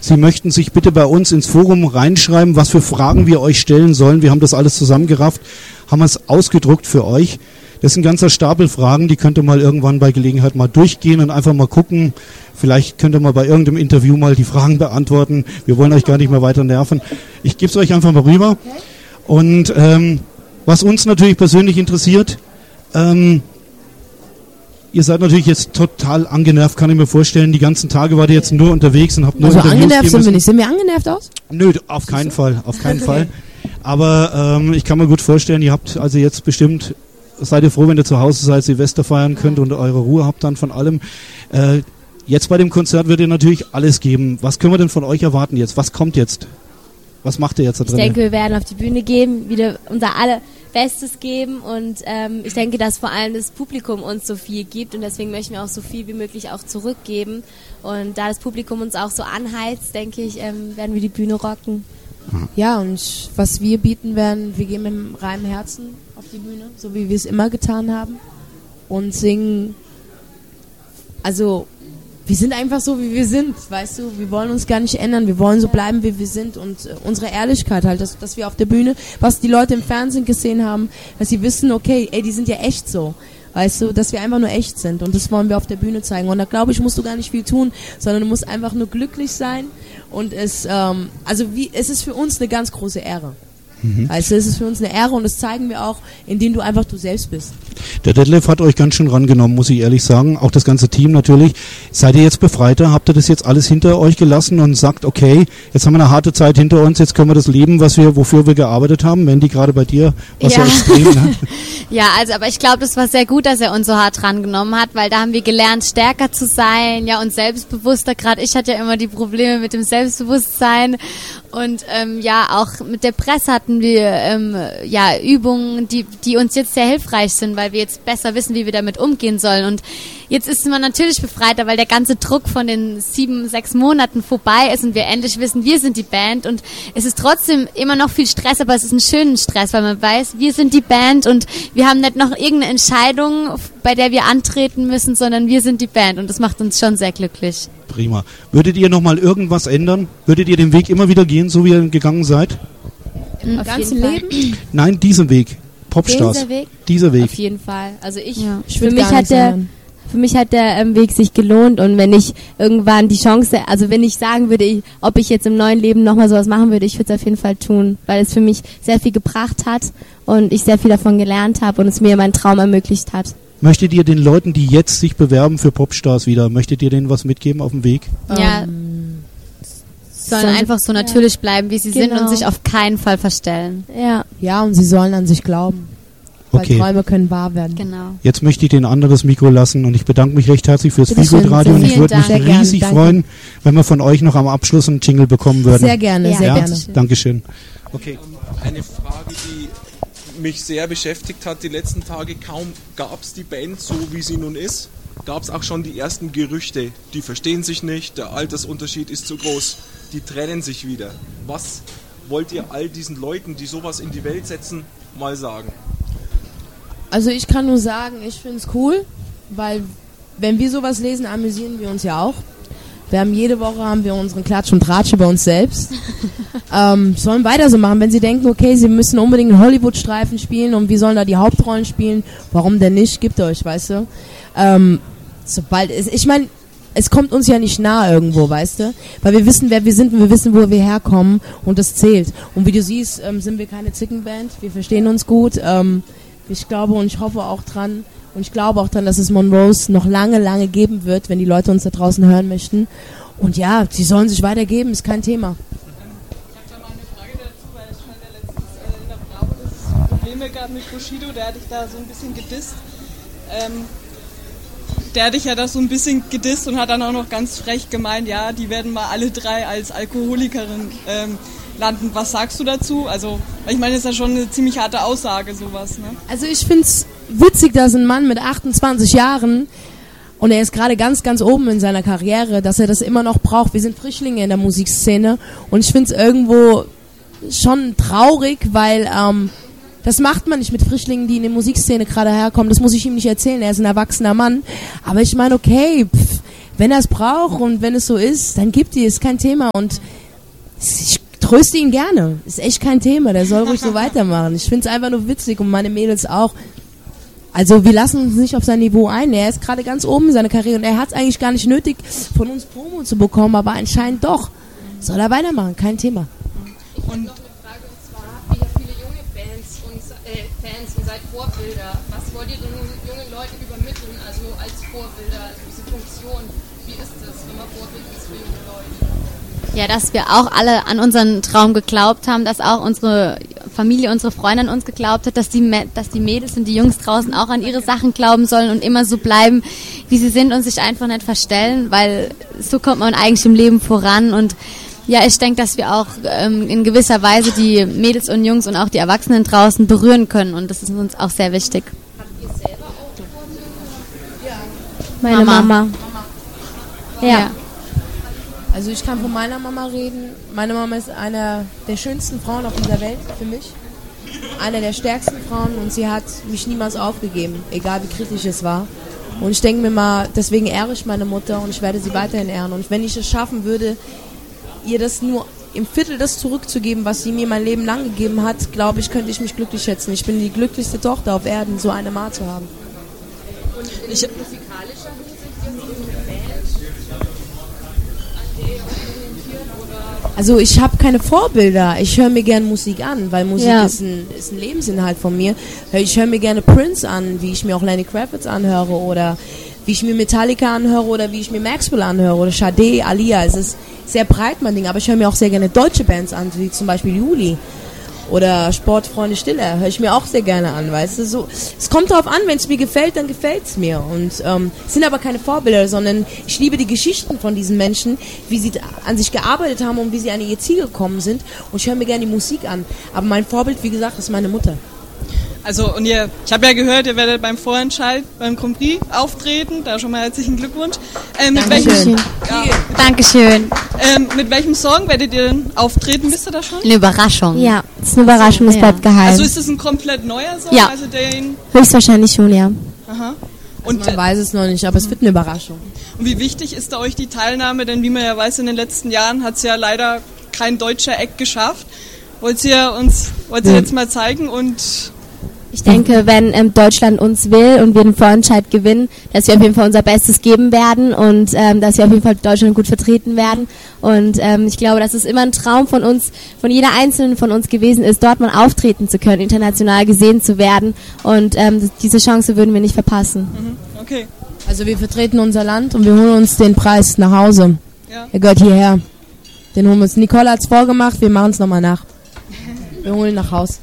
Sie möchten sich bitte bei uns ins Forum reinschreiben, was für Fragen wir euch stellen sollen. Wir haben das alles zusammengerafft, haben es ausgedruckt für euch. Das ist ein ganzer Stapel Fragen, die könnt ihr mal irgendwann bei Gelegenheit mal durchgehen und einfach mal gucken. Vielleicht könnt ihr mal bei irgendeinem Interview mal die Fragen beantworten. Wir wollen euch gar nicht mehr weiter nerven. Ich gebe es euch einfach mal rüber. Und was uns natürlich persönlich interessiert, ihr seid natürlich jetzt total angenervt, kann ich mir vorstellen. Die ganzen Tage wart ihr jetzt nur unterwegs und habt nur also Interviews angenervt sind wir nicht. Sind wir angenervt aus? Nö, auf keinen Fall, auf keinen Fall. Aber ich kann mir gut vorstellen, ihr habt also jetzt bestimmt, seid ihr froh, wenn ihr zu Hause seid, Silvester feiern könnt und eure Ruhe habt dann von allem. Jetzt bei dem Konzert wird ihr natürlich alles geben. Was können wir denn von euch erwarten jetzt? Was kommt jetzt? Was macht ihr jetzt da drin? Ich denke, wir werden auf die Bühne gehen, wieder unser alle Bestes geben und ich denke, dass vor allem das Publikum uns so viel gibt und deswegen möchten wir auch so viel wie möglich auch zurückgeben und da das Publikum uns auch so anheizt, denke ich, werden wir die Bühne rocken. Ja, und was wir bieten werden, wir gehen mit einem reinen Herzen auf die Bühne, so wie wir es immer getan haben und singen, also wir sind einfach so, wie wir sind, weißt du, wir wollen uns gar nicht ändern, wir wollen so bleiben, wie wir sind und unsere Ehrlichkeit halt, dass wir auf der Bühne, was die Leute im Fernsehen gesehen haben, dass sie wissen, okay, ey, die sind ja echt so, weißt du, dass wir einfach nur echt sind und das wollen wir auf der Bühne zeigen und da glaube ich, musst du gar nicht viel tun, sondern du musst einfach nur glücklich sein und es ist für uns eine ganz große Ehre. Also es ist für uns eine Ehre und das zeigen wir auch, indem du einfach du selbst bist. Der Detlef hat euch ganz schön rangenommen, muss ich ehrlich sagen. Auch das ganze Team natürlich. Seid ihr jetzt befreiter? Habt ihr das jetzt alles hinter euch gelassen und sagt, okay, jetzt haben wir eine harte Zeit hinter uns, jetzt können wir das leben, wofür wir gearbeitet haben? Mandy, gerade bei dir, was so extrem, ne? Ja, also aber ich glaube, das war sehr gut, dass er uns so hart rangenommen hat, weil da haben wir gelernt, stärker zu sein, ja, und selbstbewusster. Gerade ich hatte ja immer die Probleme mit dem Selbstbewusstsein und auch mit der Presse hatten wir Übungen, die uns jetzt sehr hilfreich sind, weil wir jetzt besser wissen, wie wir damit umgehen sollen. Und jetzt ist man natürlich befreiter, weil der ganze Druck von den 7-6 Monaten vorbei ist und wir endlich wissen, wir sind die Band. Und es ist trotzdem immer noch viel Stress, aber es ist ein schöner Stress, weil man weiß, wir sind die Band und wir haben nicht noch irgendeine Entscheidung, bei der wir antreten müssen, sondern wir sind die Band und das macht uns schon sehr glücklich. Prima. Würdet ihr nochmal irgendwas ändern? Würdet ihr den Weg immer wieder gehen, so wie ihr gegangen seid? Im ganzen Leben? Nein, diesen Weg. Popstars. Dieser Weg. Auf jeden Fall. Also für mich hat der Weg sich gelohnt und wenn ich irgendwann die Chance, also wenn ich sagen würde, ob ich jetzt im neuen Leben nochmal sowas machen würde, ich würde es auf jeden Fall tun, weil es für mich sehr viel gebracht hat und ich sehr viel davon gelernt habe und es mir meinen Traum ermöglicht hat. Möchtet ihr den Leuten, die jetzt sich bewerben für Popstars wieder, möchtet ihr denen was mitgeben auf dem Weg? Ja, sollen einfach so natürlich bleiben, wie sie sind und sich auf keinen Fall verstellen. Ja, und sie sollen an sich glauben. Weil Träume können wahr werden. Genau. Jetzt möchte ich den anderes Mikro lassen und ich bedanke mich recht herzlich fürs Feelgood Radio und ich würde mich riesig freuen, wenn wir von euch noch am Abschluss einen Jingle bekommen würden. Sehr gerne, sehr gerne. Dankeschön. Okay. Eine Frage, die mich sehr beschäftigt hat die letzten Tage, kaum gab es die Band so, wie sie nun ist, gab es auch schon die ersten Gerüchte. Die verstehen sich nicht, der Altersunterschied ist zu groß, die trennen sich wieder. Was wollt ihr all diesen Leuten, die sowas in die Welt setzen, mal sagen? Also ich kann nur sagen, ich finde es cool, weil wenn wir sowas lesen, amüsieren wir uns ja auch. Jede Woche haben wir unseren Klatsch und Tratsch über uns selbst. Sollen weiter so machen, wenn sie denken, okay, sie müssen unbedingt einen Hollywood-Streifen spielen und wir sollen da die Hauptrollen spielen, warum denn nicht, gibt euch, weißt du. Es kommt uns ja nicht nah irgendwo, weißt du, weil wir wissen, wer wir sind und wir wissen, wo wir herkommen und das zählt. Und wie du siehst, sind wir keine Zickenband, wir verstehen uns gut, ich glaube und ich hoffe auch dran und ich glaube auch dran, dass es Monrose noch lange, lange geben wird, wenn die Leute uns da draußen hören möchten. Und ja, sie sollen sich weitergeben, ist kein Thema. Ich habe da mal eine Frage dazu, weil es schon letztens in der Bravo das Probleme gab mit Bushido, der hat dich da so ein bisschen gedisst. Der hat dich ja da so ein bisschen gedisst und hat dann auch noch ganz frech gemeint, ja, die werden mal alle drei als Alkoholikerin landen. Was sagst du dazu? Also, ich meine, das ist ja schon eine ziemlich harte Aussage, sowas, ne? Also ich finde es witzig, dass ein Mann mit 28 Jahren, und er ist gerade ganz, ganz oben in seiner Karriere, dass er das immer noch braucht. Wir sind Frischlinge in der Musikszene und ich finde es irgendwo schon traurig, weil das macht man nicht mit Frischlingen, die in der Musikszene gerade herkommen. Das muss ich ihm nicht erzählen, er ist ein erwachsener Mann. Aber ich meine, okay, wenn er es braucht und wenn es so ist, dann gibt ihr, ist kein Thema. Und ich tröste ihn gerne. Ist echt kein Thema. Der soll ruhig so weitermachen. Ich finde es einfach nur witzig und meine Mädels auch. Also wir lassen uns nicht auf sein Niveau ein. Er ist gerade ganz oben in seiner Karriere und er hat es eigentlich gar nicht nötig, von uns Promo zu bekommen, aber anscheinend doch. Soll er weitermachen, kein Thema. Und noch eine Frage, und zwar habt ihr ja viele junge Fans und seid Vorbilder. Was wollt ihr den jungen Leuten übermitteln, also als Vorbilder, also diese Funktion? Wie ist das, wenn man Vorbild ist für junge Leute? Ja, dass wir auch alle an unseren Traum geglaubt haben, dass auch unsere Familie, unsere Freunde an uns geglaubt hat, dass die Mädels und die Jungs draußen auch an ihre Sachen glauben sollen und immer so bleiben, wie sie sind und sich einfach nicht verstellen, weil so kommt man eigentlich im Leben voran. Und ja, ich denke, dass wir auch in gewisser Weise die Mädels und Jungs und auch die Erwachsenen draußen berühren können und das ist uns auch sehr wichtig. Habt ihr selber auch Vorbilder? Ja. Meine Mama. Ja. Also ich kann von meiner Mama reden. Meine Mama ist eine der schönsten Frauen auf dieser Welt für mich. Eine der stärksten Frauen und sie hat mich niemals aufgegeben, egal wie kritisch es war. Und ich denke mir mal, deswegen ehre ich meine Mutter und ich werde sie weiterhin ehren. Und wenn ich es schaffen würde, ihr das nur im Viertel das zurückzugeben, was sie mir mein Leben lang gegeben hat, glaube ich, könnte ich mich glücklich schätzen. Ich bin die glücklichste Tochter auf Erden, so eine Ma zu haben. Und in musikalischer Hinsicht jetzt in der Band, an der ihr euch orientiert oder? Also ich habe keine Vorbilder. Ich höre mir gerne Musik an, weil Musik ist ein Lebensinhalt von mir. Ich höre mir gerne Prince an, wie ich mir auch Lenny Kravitz anhöre oder wie ich mir Metallica anhöre oder wie ich mir Maxwell anhöre oder Sade, Alia. Es ist sehr breit mein Ding, aber ich höre mir auch sehr gerne deutsche Bands an, wie zum Beispiel Juli oder Sportfreunde Stille. Höre ich mir auch sehr gerne an, weißt du. So, es kommt darauf an, wenn es mir gefällt, dann gefällt es mir. Und es sind aber keine Vorbilder, sondern ich liebe die Geschichten von diesen Menschen, wie sie an sich gearbeitet haben und wie sie an ihr Ziel gekommen sind. Und ich höre mir gerne die Musik an. Aber mein Vorbild, wie gesagt, ist meine Mutter. Also und ich habe ja gehört, ihr werdet beim Vorentscheid beim Grand Prix auftreten. Da schon mal herzlichen Glückwunsch. Dankeschön. Dankeschön. Mit welchem Song werdet ihr denn auftreten? Wisst ihr das schon? Eine Überraschung. Ja, das ist eine Überraschung, das bleibt geheim. Also ist das ein komplett neuer Song? Ja. Also den Höchstwahrscheinlich schon, ja. Aha. Und man weiß es noch nicht, aber es wird eine Überraschung. Und wie wichtig ist da euch die Teilnahme? Denn wie man ja weiß, in den letzten Jahren hat es ja leider kein deutscher Act geschafft. Wollt ihr jetzt mal zeigen und... Ich denke, wenn Deutschland uns will und wir den Vorentscheid gewinnen, dass wir auf jeden Fall unser Bestes geben werden und dass wir auf jeden Fall Deutschland gut vertreten werden. Und ich glaube, dass es immer ein Traum von uns, von jeder Einzelnen von uns gewesen ist, dort mal auftreten zu können, international gesehen zu werden. Und diese Chance würden wir nicht verpassen. Okay. Also wir vertreten unser Land und wir holen uns den Preis nach Hause. Ja. Er gehört hierher. Den holen wir uns. Nicole hat es vorgemacht, wir machen es nochmal nach. Wir holen ihn nach Hause.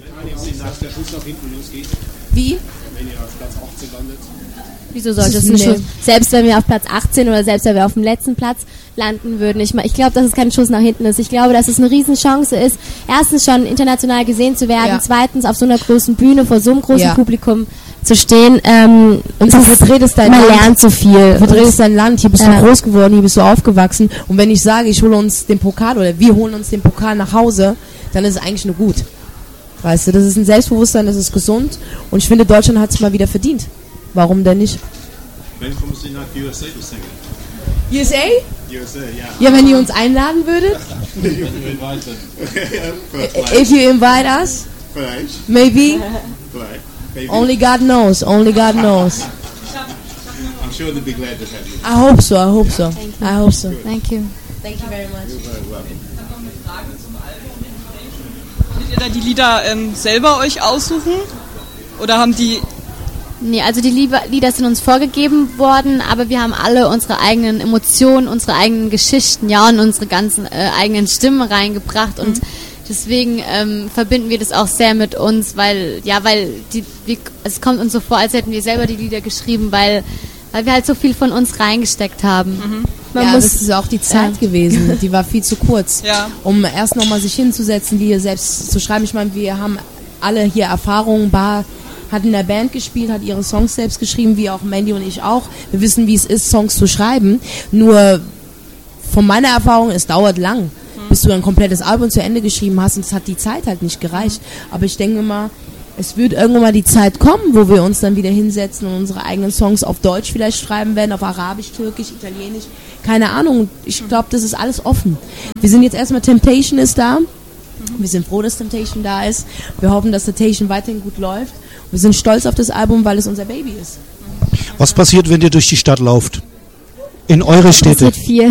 Der Schuss nach hinten losgeht, Wie? wenn ihr auf Platz 18 landet. Wieso sollte es Nee. ein Schuss? Selbst wenn wir auf Platz 18 oder selbst wenn wir auf dem letzten Platz landen würden. Ich glaube, dass es kein Schuss nach hinten ist. Ich glaube, dass es eine Riesenchance ist, erstens schon international gesehen zu werden, zweitens auf so einer großen Bühne vor so einem großen Publikum zu stehen. Und du vertretest dein man Land. lernt so viel. Du vertretest dein Land, hier bist du groß geworden, hier bist du aufgewachsen. Und wenn ich sage, ich hole uns den Pokal oder wir holen uns den Pokal nach Hause, dann ist es eigentlich nur gut. Weißt du, das ist ein Selbstbewusstsein, das ist gesund. Und ich finde, Deutschland hat es mal wieder verdient. Warum denn nicht? Wenn kommst du nach USA zu singen? USA? USA, ja. Ja, wenn ihr uns einladen würdet. If you invite us, Vielleicht. maybe. Vielleicht. Maybe. Only God knows. Only God knows. I'm sure they'd be glad to have you. I hope so. I hope so. I hope so. Thank you. Thank you very much. You're very welcome. Würdet ihr da die Lieder selber euch aussuchen? Oder haben die... Nee, also die Lieder sind uns vorgegeben worden, aber wir haben alle unsere eigenen Emotionen, unsere eigenen Geschichten, ja, und unsere ganzen eigenen Stimmen reingebracht und deswegen verbinden wir das auch sehr mit uns, weil es kommt uns so vor, als hätten wir selber die Lieder geschrieben, weil wir halt so viel von uns reingesteckt haben. Man muss, das ist auch die Zeit gewesen, die war viel zu kurz, um erst nochmal sich hinzusetzen, die hier selbst zu schreiben. Ich meine, wir haben alle hier Erfahrungen, hat in der Band gespielt, hat ihre Songs selbst geschrieben, wie auch Mandy und ich auch. Wir wissen, wie es ist, Songs zu schreiben. Nur von meiner Erfahrung, es dauert lang, bis du ein komplettes Album zu Ende geschrieben hast und es hat die Zeit halt nicht gereicht. Aber ich denke mal, es wird irgendwann mal die Zeit kommen, wo wir uns dann wieder hinsetzen und unsere eigenen Songs auf Deutsch vielleicht schreiben werden, auf Arabisch, Türkisch, Italienisch, keine Ahnung. Ich glaube, das ist alles offen. Wir sind jetzt erstmal, Temptation ist da. Wir sind froh, dass Temptation da ist. Wir hoffen, dass Temptation weiterhin gut läuft. Wir sind stolz auf das Album, weil es unser Baby ist. Was passiert, wenn ihr durch die Stadt lauft? In eure Städte? Passiert viel.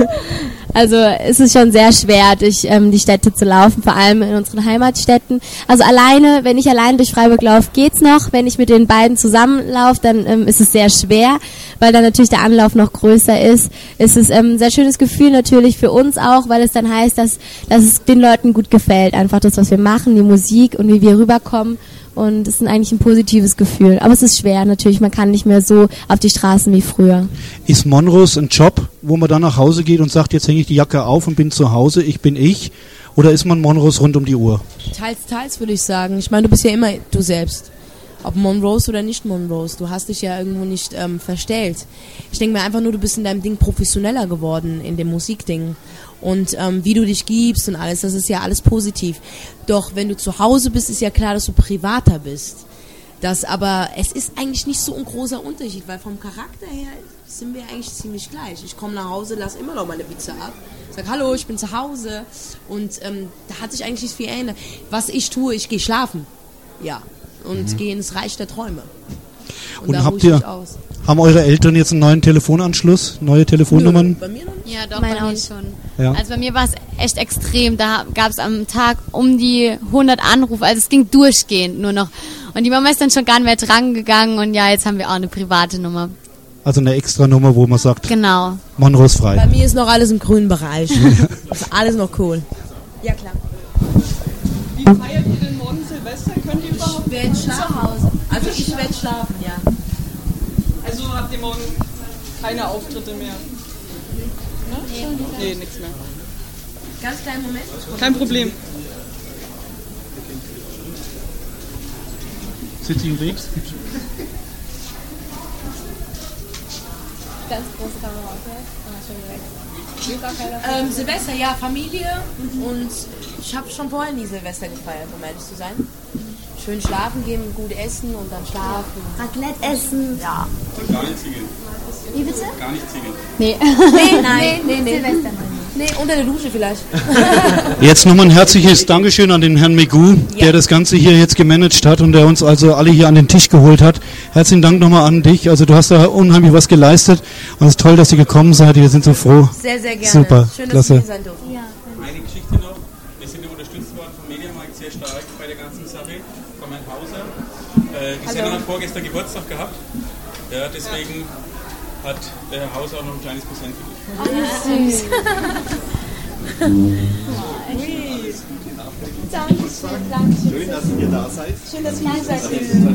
Also es ist schon sehr schwer, durch die Städte zu laufen, vor allem in unseren Heimatstädten. Also wenn ich alleine durch Freiburg laufe, geht's noch. Wenn ich mit den beiden zusammenlaufe, dann ist es sehr schwer, weil dann natürlich der Anlauf noch größer ist. Es ist ein sehr schönes Gefühl natürlich für uns auch, weil es dann heißt, dass es den Leuten gut gefällt. Einfach das, was wir machen, die Musik und wie wir rüberkommen. Und es ist eigentlich ein positives Gefühl. Aber es ist schwer natürlich, man kann nicht mehr so auf die Straßen wie früher. Ist Monrose ein Job, wo man dann nach Hause geht und sagt, jetzt hänge ich die Jacke auf und bin zu Hause, ich bin ich? Oder ist man Monrose rund um die Uhr? Teils würde ich sagen. Ich meine, du bist ja immer du selbst. Ob Monrose oder nicht Monrose. Du hast dich ja irgendwo nicht verstellt. Ich denke mir einfach nur, du bist in deinem Ding professioneller geworden, in dem Musikding. Und wie du dich gibst und alles, das ist ja alles positiv. Doch wenn du zu Hause bist, ist ja klar, dass du privater bist. Aber es ist eigentlich nicht so ein großer Unterschied, weil vom Charakter her sind wir eigentlich ziemlich gleich. Ich komme nach Hause, lasse immer noch meine Pizza ab, sag hallo, ich bin zu Hause. Und da hat sich eigentlich nicht viel geändert. Was ich tue, ich gehe schlafen. Ja. Und gehe ins Reich der Träume. Und da haben eure Eltern jetzt einen neuen Telefonanschluss, neue Telefonnummern? Nö, bei mir noch nicht. Ja, doch, bei mir schon. Ja. Also bei mir war es echt extrem. Da gab es am Tag um die 100 Anrufe. Also es ging durchgehend nur noch. Und die Mama ist dann schon gar nicht mehr dran gegangen. Und ja, jetzt haben wir auch eine private Nummer. Also eine extra Nummer, wo man sagt, genau. Monrose frei. Bei mir ist noch alles im grünen Bereich. Ist alles noch cool. Ja, klar. Wie feiert ihr denn morgen Silvester? Könnt ihr überhaupt? Ich werde schlafen. Also ich werde schlafen, ja. Also habt ihr morgen keine Auftritte mehr? Ne? Nee, nichts mehr. Ganz kleinen Moment. Kein Problem. Sitzt unterwegs? Ganz große Kamera, okay? Silvester, ja, Familie. Und ich habe schon vorher nie Silvester gefeiert, um ehrlich zu sein. Schön schlafen gehen, gut essen und dann schlafen. Raclette essen. Ja. Und gar nicht singen. Wie bitte? Gar nicht singen. Nee. Nee. Silvester. Nee, unter der Dusche vielleicht. Jetzt nochmal ein herzliches Dankeschön an den Herrn Megu, der das Ganze hier jetzt gemanagt hat und der uns also alle hier an den Tisch geholt hat. Herzlichen Dank nochmal an dich. Also du hast da unheimlich was geleistet und es ist toll, dass ihr gekommen seid. Wir sind so froh. Sehr, sehr gerne. Super, schön, dass klasse. wir hier sein durften. Ja. Eine Geschichte noch. Wir sind unterstützt worden vom Mediamarkt sehr stark bei der ganzen Sache. Von meinem Hauser. Die Sendung hat vorgestern Geburtstag gehabt. Ja, deswegen hat der Herr Hauser auch noch ein kleines Präsent für dich. Süß. Dankeschön. Schön, dass ihr da seid. Schön, dass ihr hier seid.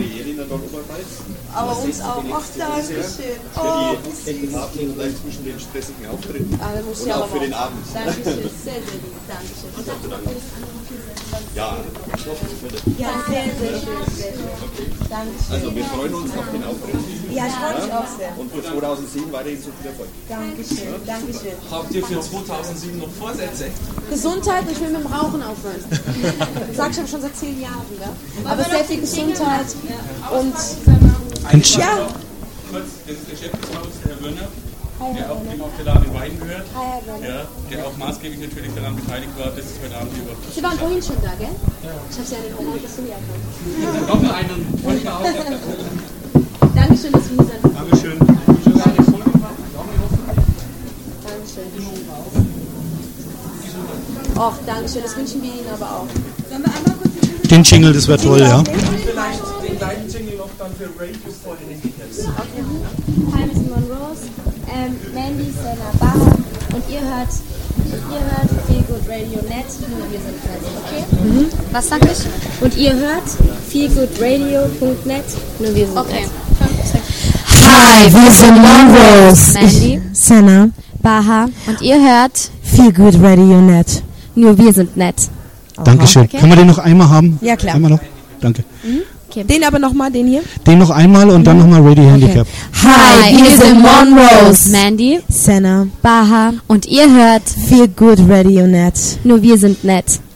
Aber uns auch. Ach, Dankeschön. Oh. Für die Abend gleich zwischen den stressigen Auftritten. Und auch für den Abend. Dankeschön. Sehr, sehr lieb. Dankeschön. Ja, ich hoffe, es wird. Ja, sehr, sehr schön. Sehr schön. Dankeschön. Also, wir freuen uns auf den Auftritt. Ja, ich freue mich auch sehr. Und für 2007 weiterhin so viel Erfolg. Dankeschön. Dankeschön. Habt ihr für 2007 noch Vorsätze? Gesundheit, ich will mit dem Rauchen aufhören. Das sag ich aber schon seit 10 Jahren. Ja? Aber sehr viel Gesundheit und ja. Kurz, das ist der Chef des Hauses, der Herr Wörner, der auch eben auf der Laden in Weiden gehört. Ja, der auch maßgeblich natürlich daran beteiligt war, dass es heute Abend hier war. Sie waren vorhin schon da, gell? Ich habe sie ja den Ohren erkannt. Noch einen. Dankeschön, dass Sie hier sind. Dankeschön. Och, Dankeschön, das wünschen wir Ihnen aber auch. Den Jingle, das wäre toll, ja. Vielleicht den gleichen Jingle noch dann für Radio for the Handicaps. Hi, Miss Monrose, Mandy, Senna, Baha und ihr hört Feel Good Radio Net, nur wir sind net, okay? Was sag ich? Und ihr hört feelgoodradio.net, nur wir sind net. Hi, wir sind Monrose. Mandy, Ich, Senna, Baha und ihr hört Feel Good Radio Net. nur wir sind net. Dankeschön. Okay? Dankeschön. Nur wir sind net. Dankeschön. Nur wir sind net. Dankeschön. Okay. Können wir den noch einmal haben? Ja, klar. Einmal noch? Danke. Okay. Den aber nochmal, den hier. Den noch einmal und dann nochmal Radio Handicap. Hi, wir sind Monrose. Mandy, Senna, Baha und ihr hört Feel Good Radio Net. nur wir sind net.